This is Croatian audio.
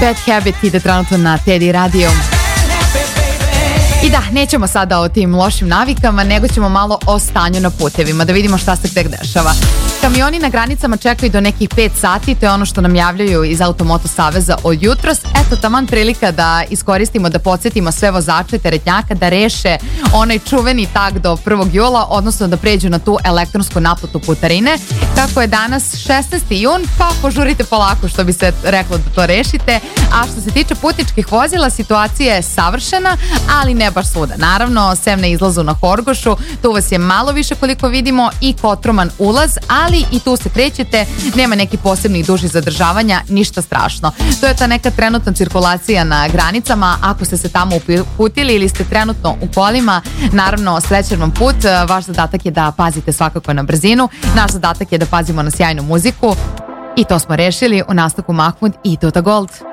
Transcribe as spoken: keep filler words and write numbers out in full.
Bad Habit ide trenutno na Teddy Radio. I da, nećemo sada o tim lošim navikama, nego ćemo malo o stanju na putevima, da vidimo šta se tek dešava. Kamioni na granicama čekaju do nekih pet sati, to je ono što nam javljaju iz Automoto saveza od jutros. Eto, taman prilika da iskoristimo, da podsjetimo sve vozače teretnjaka da reše onaj čuveni tag do prvog jula, odnosno da pređu na tu elektronsku naplatu putarine. Kako je danas šesnaesti jun, pa požurite polako, što bi se reklo, da to rešite. A što se tiče putničkih vozila, situacija je savršena, ali ne baš svuda. Naravno, sem na izlazu na Horgošu, tu vas je malo više koliko vidimo i Kotroman ulaz, ali i tu se krećete, nema nekih posebnih dužih zadržavanja, ništa strašno. To je ta neka trenutna cirkulacija na granicama. Ako ste se tamo uputili ili ste trenutno u kolima, naravno srećan vam put. Vaš zadatak je da pazite svakako na brzinu, naš zadatak je da pazimo na sjajnu muziku i to smo rešili. U nastavku Mahmud i Tota Gold.